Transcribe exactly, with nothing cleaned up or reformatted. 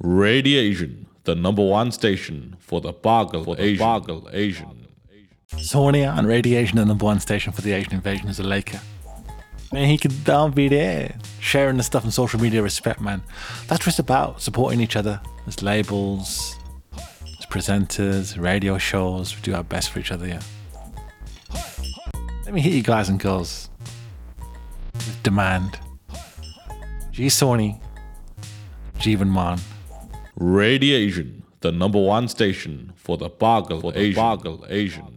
Radiation, the number one station for the Bargle for the Asian. Bargle Asian. Sonia and Radiation, the number one station for the Asian invasion, is a Laker. Man, he could down be there, sharing the stuff on social media. Respect, man. That's what it's about, supporting each other as labels, as presenters, radio shows. We do our best for each other, yeah. Let me hit you guys and girls with demand. G Sony, Jeevan Man. Radiation, the number one station for the Bargle for the Asian. Bargle Asian.